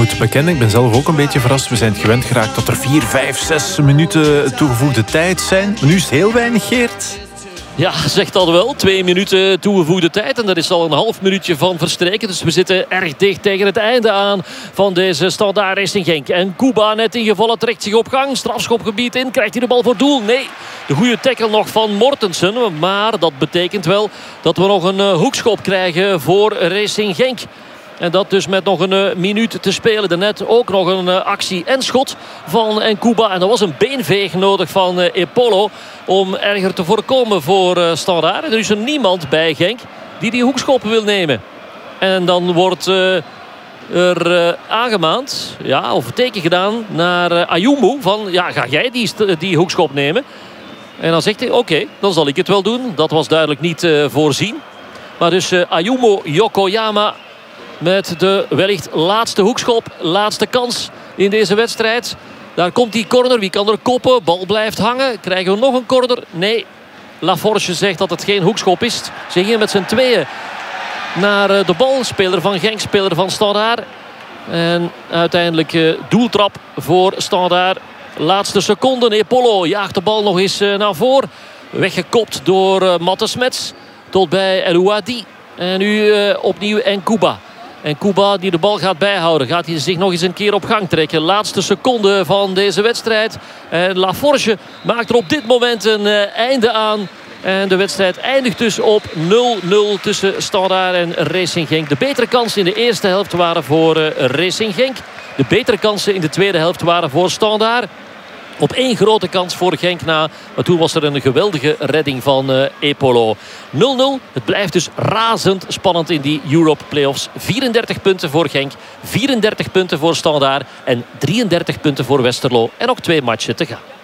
moet bekennen, ik ben zelf ook een beetje verrast. We zijn het gewend geraakt dat er 4, 5, 6 minuten toegevoegde tijd zijn. Maar nu is het heel weinig, Geert. Ja, zegt dat wel. 2 minuten toegevoegde tijd. En daar is al een half minuutje van verstreken. Dus we zitten erg dicht tegen het einde aan van deze Standaard Racing Genk. En Kuba net ingevallen, trekt zich op gang. Strafschopgebied in. Krijgt hij de bal voor doel? Nee. De goede tackle nog van Mortensen. Maar dat betekent wel dat we nog een hoekschop krijgen voor Racing Genk. En dat dus met nog een minuut te spelen. Daarnet ook nog een actie en schot van Nkuba. En er was een beenveeg nodig van Epolo om erger te voorkomen voor Standaard. Er is er niemand bij Genk die hoekschop wil nemen. En dan wordt er aangemaand, ja, of teken gedaan naar Ayumu. Van, ja, ga jij die hoekschop nemen? En dan zegt hij, oké, dan zal ik het wel doen. Dat was duidelijk niet voorzien. Maar dus Ayumu Yokoyama met de wellicht laatste hoekschop. Laatste kans in deze wedstrijd. Daar komt die corner. Wie kan er koppen? Bal blijft hangen. Krijgen we nog een corner? Nee. Laforge zegt dat het geen hoekschop is. Ze gingen met z'n tweeën naar de bal. Speler van Genk, speler van Standaard. En uiteindelijk doeltrap voor Standaard. Laatste seconden. Epolo jaagt de bal nog eens naar voren. Weggekopt door Matte Smets. Tot bij El Ouadi. En nu opnieuw Nkuba. En Kuba die de bal gaat bijhouden. Gaat hij zich nog eens een keer op gang trekken. Laatste seconde van deze wedstrijd. En Laforge maakt er op dit moment een einde aan. En de wedstrijd eindigt dus op 0-0 tussen Standaard en Racing Genk. De betere kansen in de eerste helft waren voor Racing Genk. De betere kansen in de tweede helft waren voor Standaard. Op 1 grote kans voor Genk na. Maar toen was er een geweldige redding van Epolo. 0-0. Het blijft dus razend spannend in die Europe Playoffs. 34 punten voor Genk. 34 punten voor Standaard. En 33 punten voor Westerlo. En nog 2 matchen te gaan.